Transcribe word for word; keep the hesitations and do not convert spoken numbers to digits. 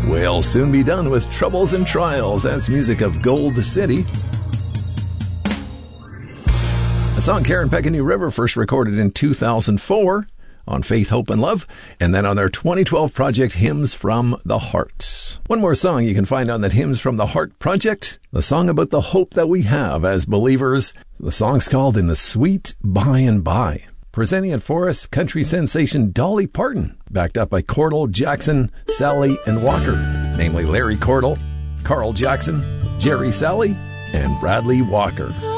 We'll soon be done with troubles and trials. That's music of Gold City. A song Karen Peck and New River first recorded in two thousand four on Faith, Hope, and Love, and then on their twenty twelve project, Hymns from the Heart. One more song you can find on that Hymns from the Heart project, the song about the hope that we have as believers. The song's called In the Sweet By and By. Presenting it for us, country sensation Dolly Parton, backed up by Cordell, Jackson, Sally, and Walker, namely Larry Cordell, Carl Jackson, Jerry Sally, and Bradley Walker.